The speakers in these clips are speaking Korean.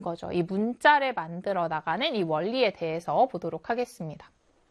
거죠. 이 문자를 만들어 나가는 이 원리에 대해서 보도록 하겠습니다.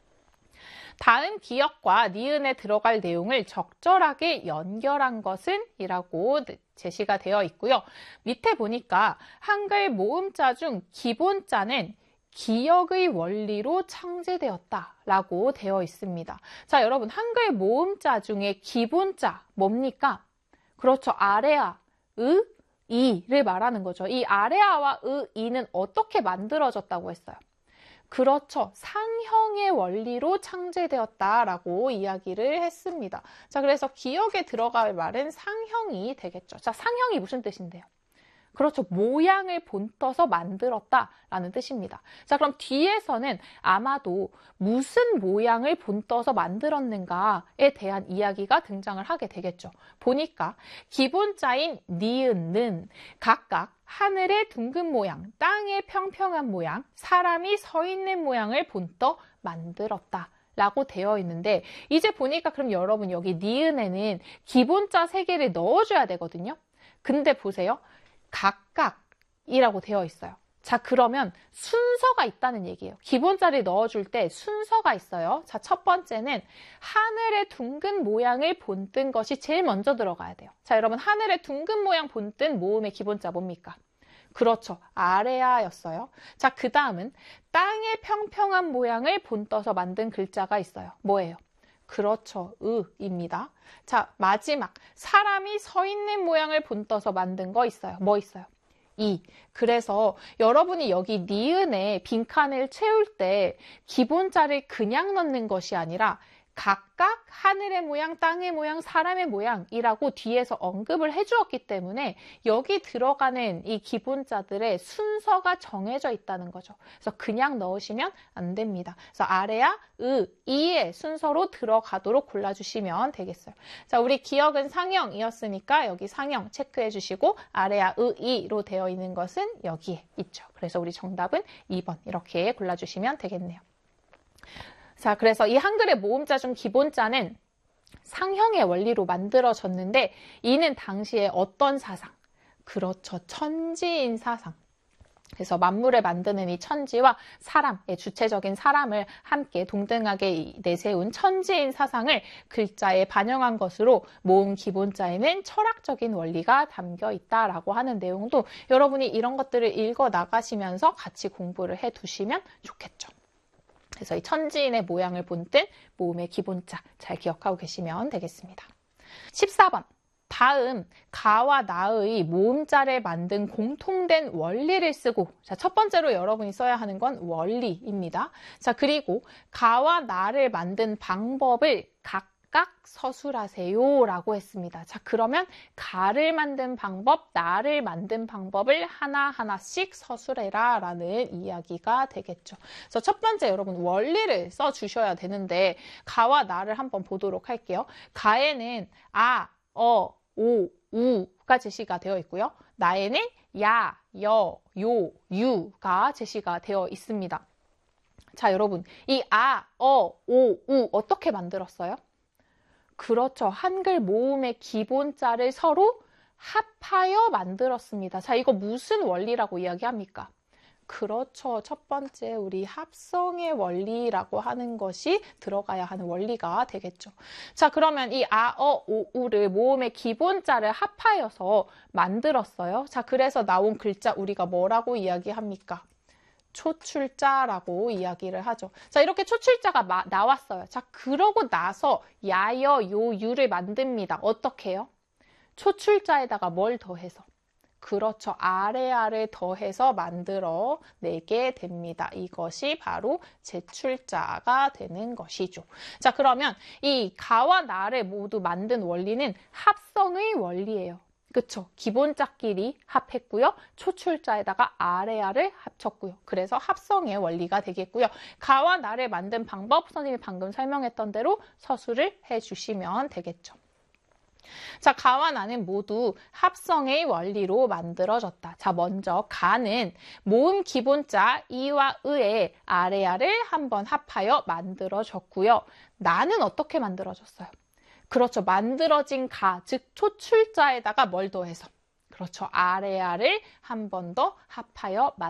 다음 기역과 니은에 들어갈 내용을 적절하게 연결한 것은? 이라고 제시가 되어 있고요. 밑에 보니까 한글 모음자 중 기본자는 기역의 원리로 창제되었다 라고 되어 있습니다. 자, 여러분 한글 모음자 중에 기본자 뭡니까? 그렇죠. 아래아, 의, 이를 말하는 거죠. 이 아래아와 의, 이는 어떻게 만들어졌다고 했어요? 그렇죠. 상형의 원리로 창제되었다라고 이야기를 했습니다. 자, 그래서 기역에 들어갈 말은 상형이 되겠죠. 자, 상형이 무슨 뜻인데요? 그렇죠. 모양을 본떠서 만들었다라는 뜻입니다. 자, 그럼 뒤에서는 아마도 무슨 모양을 본떠서 만들었는가에 대한 이야기가 등장을 하게 되겠죠. 보니까 기본자인 니은는 각각 하늘의 둥근 모양, 땅의 평평한 모양, 사람이 서 있는 모양을 본떠 만들었다. 라고 되어 있는데 이제 보니까 그럼 여러분 여기 니은에는 기본자 3개를 넣어줘야 되거든요. 근데 보세요. 각각이라고 되어 있어요. 자, 그러면 순서가 있다는 얘기예요. 기본자를 넣어줄 때 순서가 있어요. 자, 첫 번째는 하늘의 둥근 모양을 본뜬 것이 제일 먼저 들어가야 돼요. 자, 여러분 하늘의 둥근 모양 본뜬 모음의 기본자 뭡니까? 그렇죠. 아래아였어요. 자, 그 다음은 땅의 평평한 모양을 본떠서 만든 글자가 있어요. 뭐예요? 그렇죠. 의입니다. 자, 마지막 사람이 서 있는 모양을 본떠서 만든 거 있어요. 뭐 있어요? 이. 그래서 여러분이 여기 니은에 빈칸을 채울 때 기본자를 그냥 넣는 것이 아니라 각각 하늘의 모양, 땅의 모양, 사람의 모양이라고 뒤에서 언급을 해주었기 때문에 여기 들어가는 이 기본자들의 순서가 정해져 있다는 거죠. 그래서 그냥 넣으시면 안 됩니다. 그래서 아래야, 이의 순서로 들어가도록 골라주시면 되겠어요. 자, 우리 기역은 상형이었으니까 여기 상형 체크해 주시고 아래야, 이로 되어 있는 것은 여기에 있죠. 그래서 우리 정답은 2번 이렇게 골라주시면 되겠네요. 자, 그래서 이 한글의 모음자 중 기본자는 상형의 원리로 만들어졌는데 이는 당시에 어떤 사상? 그렇죠. 천지인 사상. 그래서 만물을 만드는 이 천지와 사람의 주체적인 사람을 함께 동등하게 내세운 천지인 사상을 글자에 반영한 것으로 모음 기본자에는 철학적인 원리가 담겨 있다라고 하는 내용도 여러분이 이런 것들을 읽어 나가시면서 같이 공부를 해 두시면 좋겠죠. 그래서 이 천지인의 모양을 본뜬 모음의 기본자 잘 기억하고 계시면 되겠습니다. 14번. 다음 가와 나의 모음자를 만든 공통된 원리를 쓰고 자, 첫 번째로 여러분이 써야 하는 건 원리입니다. 자, 그리고 가와 나를 만든 방법을 각각 서술하세요 라고 했습니다. 자, 그러면 가를 만든 방법, 나를 만든 방법을 하나하나씩 서술해라 라는 이야기가 되겠죠. 그래서 첫 번째 여러분 원리를 써주셔야 되는데 가와 나를 한번 보도록 할게요. 가에는 아, 오, 우가 제시가 되어 있고요. 나에는 야, 여, 요, 유가 제시가 되어 있습니다. 자, 여러분 이 아, 오, 우 어떻게 만들었어요? 그렇죠. 한글 모음의 기본자를 서로 합하여 만들었습니다. 자, 이거 무슨 원리라고 이야기합니까? 그렇죠. 첫 번째 우리 합성의 원리라고 하는 것이 들어가야 하는 원리가 되겠죠. 자, 그러면 이 아, 오, 우를 모음의 기본자를 합하여서 만들었어요. 자, 그래서 나온 글자 우리가 뭐라고 이야기합니까? 초출자라고 이야기를 하죠. 자, 이렇게 초출자가 나왔어요. 자, 그러고 나서 야여, 요, 유를 만듭니다. 어떻게 해요? 초출자에다가 뭘 더해서? 그렇죠. 아래아를 더해서 만들어내게 됩니다. 이것이 바로 제출자가 되는 것이죠. 자, 그러면 이 가와 나를 모두 만든 원리는 합성의 원리예요. 그쵸? 기본자끼리 합했고요. 초출자에다가 아래아를 합쳤고요. 그래서 합성의 원리가 되겠고요. 가와 나를 만든 방법 선생님이 방금 설명했던 대로 서술을 해주시면 되겠죠. 자, 가와 나는 모두 합성의 원리로 만들어졌다. 자, 먼저 가는 모음 기본자 이와 의의 아래아를 한번 합하여 만들어졌고요. 나는 어떻게 만들어졌어요? 그렇죠. 만들어진 가, 즉 초출자에다가 뭘 더해서? 그렇죠. 아래아를 한 번 더 합하여